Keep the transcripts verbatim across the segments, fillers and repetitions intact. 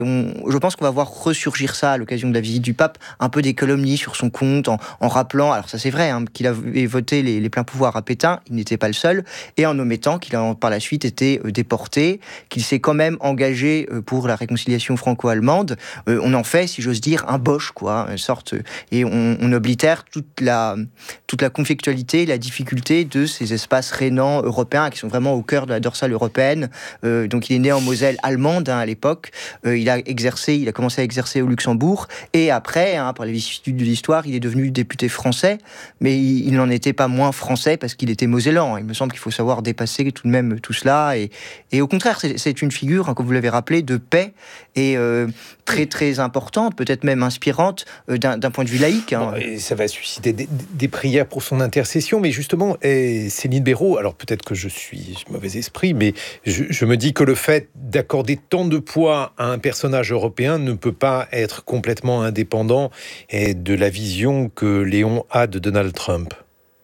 On, je pense qu'on va voir ressurgir ça à l'occasion de la visite du pape, un peu des calomnies sur son compte, en, en rappelant, alors ça c'est vrai, hein, qu'il avait voté les, les pleins pouvoirs à Pétain, il n'était pas le seul, et en omettant qu'il a par la suite été euh, déporté, qu'il s'est quand même engagé euh, pour la réconciliation franco-allemande. Euh, on en fait, si j'ose dire, un Bosch, quoi, une sorte, et on, on oblitère toute la, toute la conflictualité, la difficulté de ces espaces rhénans européens qui sont vraiment au cœur de la dorsale européenne. Euh, donc il est né en Moselle allemande hein, à l'époque, euh, il a exercé, il a commencé à exercer au Luxembourg, et après, hein, par les vicissitudes de l'histoire, il est devenu député français, mais il, il n'en était pas moins français parce qu'il était mosellan. Il me semble qu'il faut savoir dépasser tout de même tout cela, et, et au contraire, c'est, c'est une figure, hein, comme vous l'avez rappelé, de paix, et euh, très très importante, peut-être même inspirante, euh, d'un, d'un point de vue laïque. Hein. Bon, et ça va susciter des, des prières pour son intercession, mais justement, et Céline Béraud, alors peut-être que je suis mauvais esprit, mais je, je me dis que le fait d'accorder tant de poids à un personnage européen ne peut pas être complètement indépendant de la vision que Léon a de Donald Trump.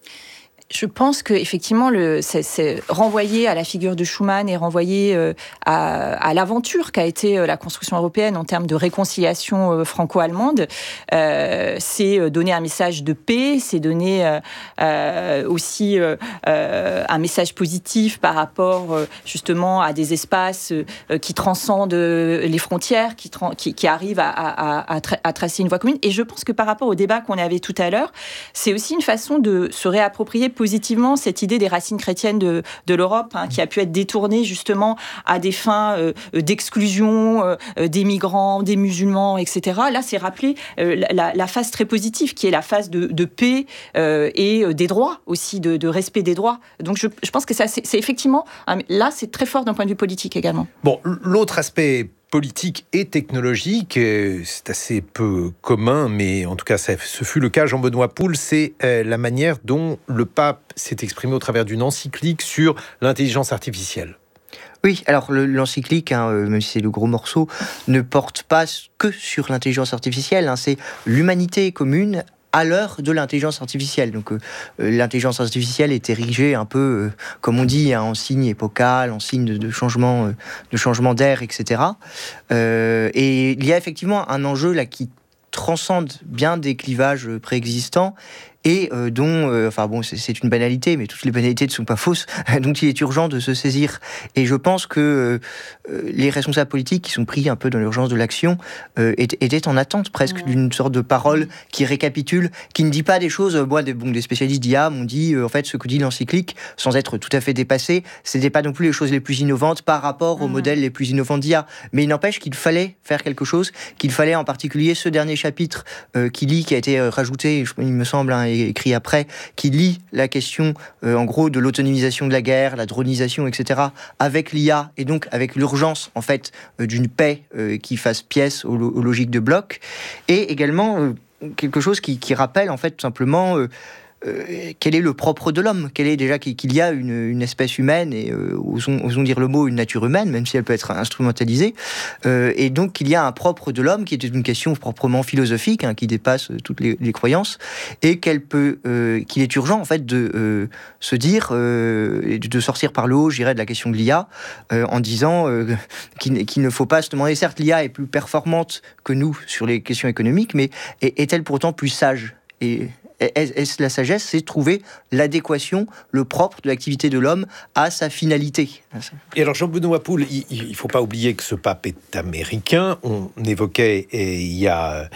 Je pense qu'effectivement, le, c'est, c'est renvoyer à la figure de Schuman et renvoyer euh, à, à l'aventure qu'a été euh, la construction européenne en termes de réconciliation euh, franco-allemande. Euh, c'est donner un message de paix, c'est donner euh, euh, aussi euh, euh, un message positif par rapport euh, justement à des espaces euh, qui transcendent les frontières, qui, tra- qui, qui arrivent à, à, à, tra- à tracer une voie commune. Et je pense que par rapport au débat qu'on avait tout à l'heure, c'est aussi une façon de se réapproprier positivement cette idée des racines chrétiennes de, de l'Europe, hein, qui a pu être détournée justement à des fins euh, d'exclusion euh, des migrants, des musulmans, et cetera. Là, c'est rappelé euh, la, la phase très positive, qui est la phase de, de paix euh, et des droits aussi, de, de respect des droits. Donc, je, je pense que ça, c'est, c'est effectivement... Là, c'est très fort d'un point de vue politique également. Bon, l'autre aspect politique et technologique, c'est assez peu commun, mais en tout cas, ça, ce fut le cas, Jean-Benoît Poul, c'est euh, la manière dont le pape s'est exprimé au travers d'une encyclique sur l'intelligence artificielle. Oui, alors le, l'encyclique, hein, euh, même si c'est le gros morceau, ne porte pas que sur l'intelligence artificielle, hein, c'est l'humanité commune à l'heure de l'intelligence artificielle. Donc euh, l'intelligence artificielle est érigée un peu, euh, comme on dit, hein, en signe épocal, en signe de, de, changement, euh, de changement d'ère, et cetera. Euh, et il y a effectivement un enjeu là qui transcende bien des clivages préexistants et euh, dont, euh, enfin bon, c'est, c'est une banalité, mais toutes les banalités ne sont pas fausses, dont il est urgent de se saisir. Et je pense que euh, les responsables politiques qui sont pris un peu dans l'urgence de l'action euh, étaient en attente presque mmh. d'une sorte de parole qui récapitule, qui ne dit pas des choses. Moi, des, bon, des spécialistes d'I A m'ont dit, euh, en fait, ce que dit l'encyclique, sans être tout à fait dépassé, c'était pas non plus les choses les plus innovantes par rapport aux mmh. modèles les plus innovants d'I A. Mais il n'empêche qu'il fallait faire quelque chose, qu'il fallait en particulier ce dernier chapitre euh, qui lit, qui a été euh, rajouté, il me semble, hein, écrit après, qui lie la question, euh, en gros, de l'autonomisation de la guerre, la dronisation, et cetera, avec l'I A, et donc avec l'urgence, en fait, euh, d'une paix euh, qui fasse pièce aux, aux logiques de bloc, et également euh, quelque chose qui, qui rappelle, en fait, tout simplement... Euh, Euh, quel est le propre de l'homme, quel est déjà qu'il y a une, une espèce humaine et euh, osons, osons dire le mot une nature humaine, même si elle peut être instrumentalisée, euh, et donc qu'il y a un propre de l'homme qui est une question proprement philosophique, hein, qui dépasse euh, toutes les, les croyances, et qu'elle peut, euh, qu'il est urgent en fait de euh, se dire, euh, de sortir par le haut, je dirais, de la question de l'I A, euh, en disant euh, qu'il, qu'il ne faut pas se demander, certes l'I A est plus performante que nous sur les questions économiques, mais est, est-elle pourtant plus sage? Et est-ce la sagesse, c'est trouver l'adéquation, le propre de l'activité de l'homme à sa finalité. Et alors Jean-Benoît Poul, il ne faut pas oublier que ce pape est américain. On évoquait et il y a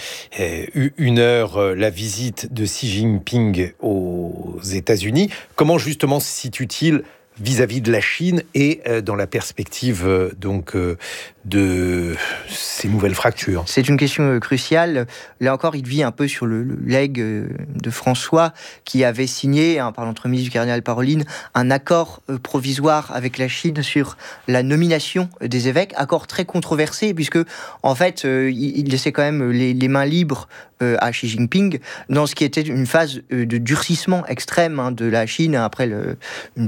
une heure la visite de Xi Jinping aux États-Unis. Comment justement se situe-t-il vis-à-vis de la Chine et euh, dans la perspective euh, donc euh, de ces nouvelles fractures? C'est une question euh, cruciale. Là encore, il vit un peu sur le, le legs euh, de François, qui avait signé, hein, par l'entremise du cardinal Parolin, un accord euh, provisoire avec la Chine sur la nomination des évêques, accord très controversé, puisque en fait, euh, il, il laissait quand même les, les mains libres euh, à Xi Jinping dans ce qui était une phase euh, de durcissement extrême, hein, de la Chine après le, une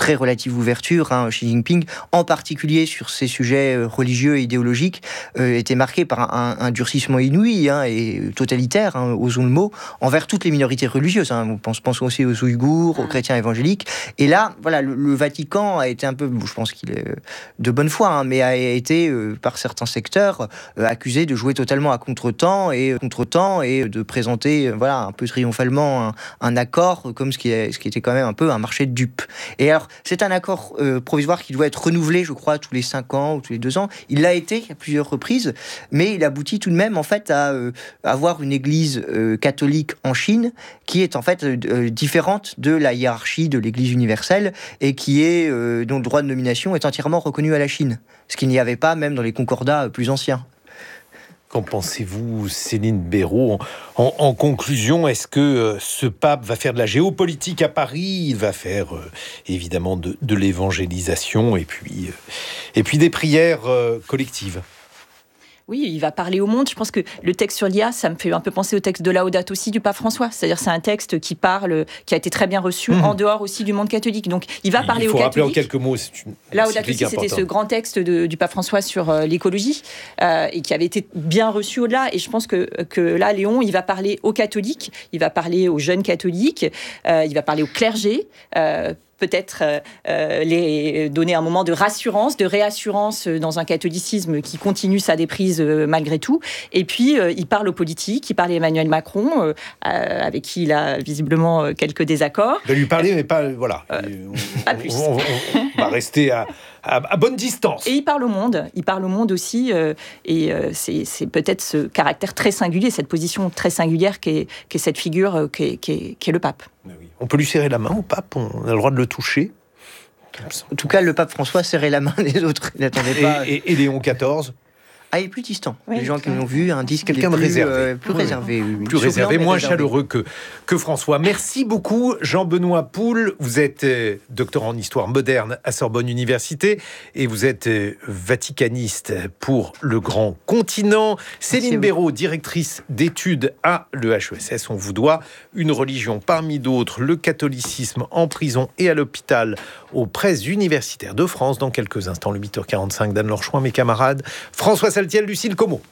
très relative ouverture, hein, Xi Jinping, en particulier sur ces sujets religieux et idéologiques, euh, était marqué par un, un, un durcissement inouï hein, et totalitaire, hein, osons le mot, envers toutes les minorités religieuses. Hein. On pense, pense aussi aux Ouïghours, aux chrétiens évangéliques. Et là, voilà, le, le Vatican a été un peu, je pense qu'il est de bonne foi, hein, mais a été, euh, par certains secteurs, euh, accusé de jouer totalement à contre-temps et, contre-temps et de présenter, euh, voilà, un peu triomphalement un, un accord comme ce qui, est, ce qui était quand même un peu un marché de dupes. Et alors, c'est un accord euh, provisoire qui doit être renouvelé, je crois, tous les cinq ans ou tous les deux ans. Il l'a été à plusieurs reprises, mais il aboutit tout de même, en fait, à euh, avoir une église euh, catholique en Chine qui est, en fait, euh, différente de la hiérarchie de l'église universelle et qui est, euh, dont le droit de nomination est entièrement reconnu à la Chine. Ce qu'il n'y avait pas même dans les concordats plus anciens. Qu'en pensez-vous, Céline Béraud ? En, en, en conclusion, est-ce que euh, ce pape va faire de la géopolitique à Paris ? Il va faire euh, évidemment de, de l'évangélisation et puis, euh, et puis des prières euh, collectives. Oui, il va parler au monde. Je pense que le texte sur l'I A, ça me fait un peu penser au texte de Laudate aussi du pape François. C'est-à-dire c'est un texte qui parle, qui a été très bien reçu mmh. en dehors aussi du monde catholique. Donc il va parler aux catholiques. Il faut rappeler en quelques mots. C'est une Laudate aussi, c'était ce grand texte de, du pape François sur euh, l'écologie euh, et qui avait été bien reçu au-delà. Et je pense que, que là, Léon, il va parler aux catholiques, il va parler aux jeunes catholiques, euh, il va parler au clergé. Euh, peut-être euh, les donner un moment de rassurance, de réassurance dans un catholicisme qui continue sa déprise euh, malgré tout. Et puis, euh, il parle aux politiques, il parle à Emmanuel Macron, euh, avec qui il a visiblement quelques désaccords. De lui parler, mais pas... Voilà. Euh, on, pas plus. On, on, on va rester à, à, à bonne distance. Et il parle au monde. Il parle au monde aussi. Euh, et euh, c'est, c'est peut-être ce caractère très singulier, cette position très singulière qu'est, qu'est cette figure euh, qu'est, qu'est, qu'est le pape. Oui. On peut lui serrer la main au pape, on a le droit de le toucher. En tout cas, le pape François serrait la main des autres. Il n'attendait pas. Et, et, et Léon quatorze Ah, il est plus distant. Oui, les gens qui l'ont vu, un disque quelqu'un de plus, réservé, euh, plus oui. réservé, oui. plus réservé, moins réservé. chaleureux que que François. Merci beaucoup, Jean-Benoît Poul. Vous êtes euh, docteur en histoire moderne à Sorbonne Université et vous êtes euh, vaticaniste pour le grand continent. Céline Béraud, directrice d'études à l'E H E S S. On vous doit une religion parmi d'autres, le catholicisme en prison et à l'hôpital aux presses universitaires de France. Dans quelques instants, le huit heures quarante-cinq d'Anne-Laure Chouin, mes camarades François Saltiel, Lucille Como.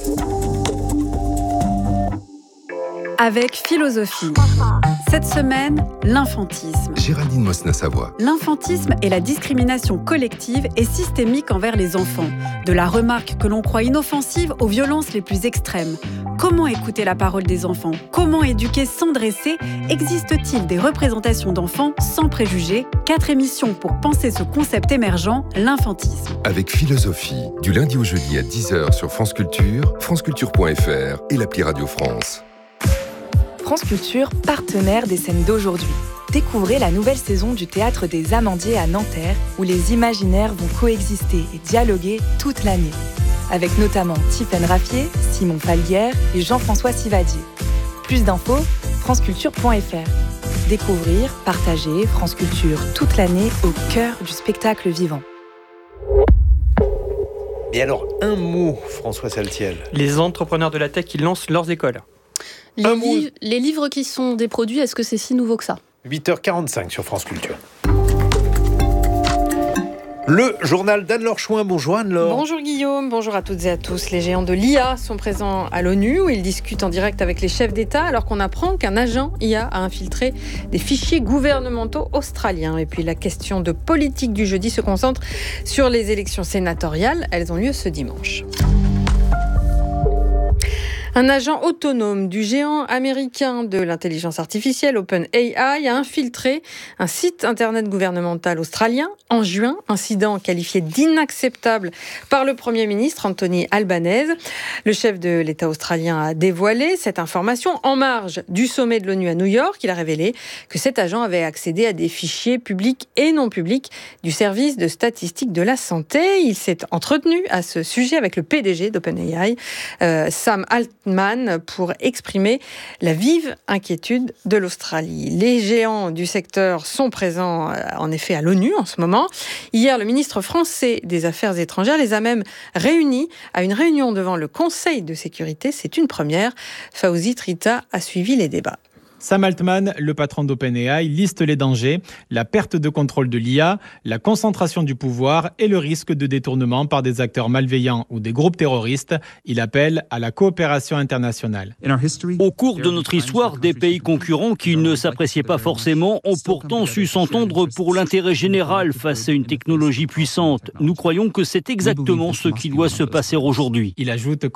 Avec philosophie. Cette semaine, l'infantisme. Géraldine Mosna-Savoie. L'infantisme est la discrimination collective et systémique envers les enfants. De la remarque que l'on croit inoffensive aux violences les plus extrêmes. Comment écouter la parole des enfants ? Comment éduquer sans dresser ? Existe-t-il des représentations d'enfants sans préjugés ? Quatre émissions pour penser ce concept émergent, l'infantisme. Avec philosophie, du lundi au jeudi à dix heures sur France Culture, franceculture point f r et l'appli Radio France. France Culture, partenaire des scènes d'aujourd'hui. Découvrez la nouvelle saison du Théâtre des Amandiers à Nanterre, où les imaginaires vont coexister et dialoguer toute l'année. Avec notamment Tiffaine Raffier, Simon Falguière et Jean-François Sivadier. Plus d'infos, franceculture point f r. Découvrir, partager France Culture toute l'année au cœur du spectacle vivant. Et alors, un mot, François Saltiel. Les entrepreneurs de la tech qui lancent leurs écoles. Les, li- les livres qui sont des produits, est-ce que c'est si nouveau que ça ? huit heures quarante-cinq sur France Culture. Le journal d'Anne-Laure Chouin. Bonjour Anne-Laure. Bonjour Guillaume, bonjour à toutes et à tous. Les géants de l'I A sont présents à l'ONU où ils discutent en direct avec les chefs d'État alors qu'on apprend qu'un agent I A a infiltré des fichiers gouvernementaux australiens. Et puis la question de politique du jeudi se concentre sur les élections sénatoriales. Elles ont lieu ce dimanche. Un agent autonome du géant américain de l'intelligence artificielle OpenAI a infiltré un site internet gouvernemental australien en juin, incident qualifié d'inacceptable par le Premier ministre Anthony Albanese. Le chef de l'État australien a dévoilé cette information en marge du sommet de l'ONU à New York. Il a révélé que cet agent avait accédé à des fichiers publics et non publics du service de statistique de la santé. Il s'est entretenu à ce sujet avec le P D G d'OpenAI, euh, Sam Altman, pour exprimer la vive inquiétude de l'Australie. Les géants du secteur sont présents en effet à l'ONU en ce moment. Hier, le ministre français des Affaires étrangères les a même réunis à une réunion devant le Conseil de sécurité. C'est une première. Fawzi Trita a suivi les débats. Sam Altman, le patron d'OpenAI, liste les dangers, la perte de contrôle de l'I A, la concentration du pouvoir et le risque de détournement par des acteurs malveillants ou des groupes terroristes. Il appelle à la coopération internationale. Au cours de notre histoire, des pays concurrents qui ne s'appréciaient pas forcément ont pourtant su s'entendre pour l'intérêt général face à une technologie puissante. Nous croyons que c'est exactement ce qui doit se passer aujourd'hui. Il ajoute